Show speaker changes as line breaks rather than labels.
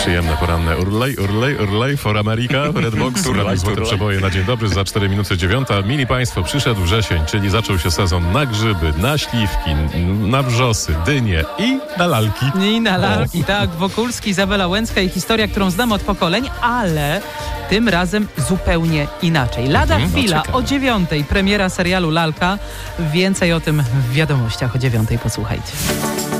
Przyjemne poranne urlej for America, Redbox, złote przeboje na dzień dobry, za 4 minuty 9. Mili Państwo, przyszedł wrzesień, czyli zaczął się sezon na grzyby, na śliwki, na wrzosy, dynie i na lalki.
I na lalki, tak. Wokulski, Izabela Łęcka i historia, którą znamy od pokoleń, ale tym razem zupełnie inaczej. Lada chwila, o 9:00 premiera serialu Lalka. Więcej o tym w wiadomościach o 9:00. Posłuchajcie.